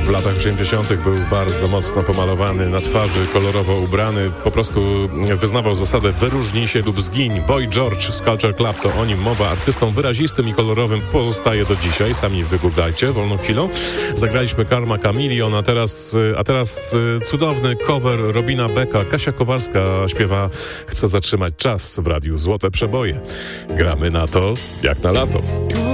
w latach 80. był bardzo mocno pomalowany, na twarzy kolorowo ubrany, po prostu wyznawał zasadę wyróżnij się lub zgiń. Boy George z Culture Club, to o nim mowa, artystą wyrazistym i kolorowym pozostaje do dzisiaj, sami wygooglajcie, wolną chwilą. Zagraliśmy Karma Chameleon, a teraz cudowny cover Robina Becka. Kasia Kowalska śpiewa Chcę zatrzymać czas w radiu Złote Przeboje. Gramy na to jak na lato.